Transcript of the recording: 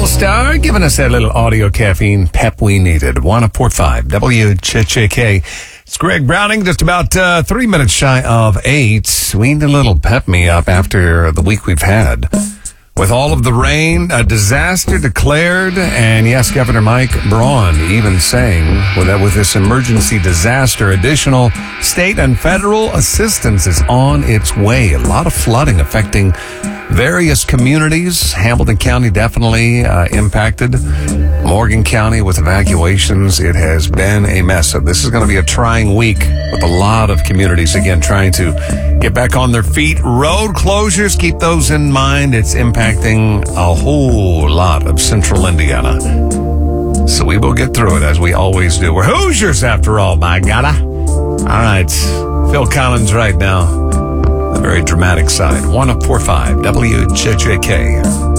All-Star giving us that little audio caffeine pep we needed. 104.5 WCHK. It's Greg Browning, just about 3 minutes shy of 8. We need a little pep me up after the week we've had. With all of the rain, a disaster declared, and yes, Governor Mike Braun even saying that with this emergency disaster, additional state and federal assistance is on its way. A lot of flooding affecting various communities. Hamilton County definitely impacted. Morgan County with evacuations. It has been a mess. So this is going to be a trying week with a lot of communities, again, trying to get back on their feet. Road closures, keep those in mind. It's impacting a whole lot of central Indiana. So we will get through it as we always do. We're Hoosiers after all, my God. All right. Phil Collins right now. A very dramatic side. 104.5 WCHK.